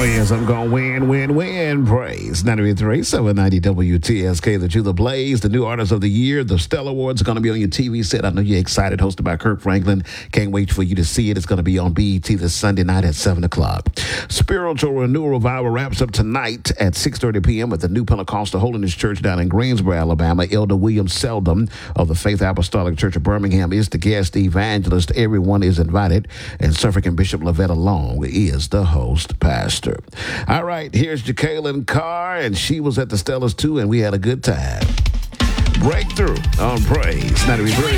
yes, I'm going to win. Praise 93, 790 WTSK, the Truth Blaze, the new artist of the year. The Stellar Awards are going to be on your TV set. I know you're excited. Hosted by Kirk Franklin. Can't wait for you to see it. It's going to be on BET this Sunday night at 7 o'clock. Spiritual Renewal Revival wraps up tonight at 6:30 p.m. at the New Pentecostal Holiness Church down in Greensboro, Alabama. Elder William Seldom of the Faith Apostolic Church of Birmingham is the guest evangelist. Everyone is invited, and Suffolk and Bishop Lavetta Long is the host pastor. All right, here's Jacqueline Carr, and she was at the Stellars too, and we had a good time. Breakthrough on Praise 93.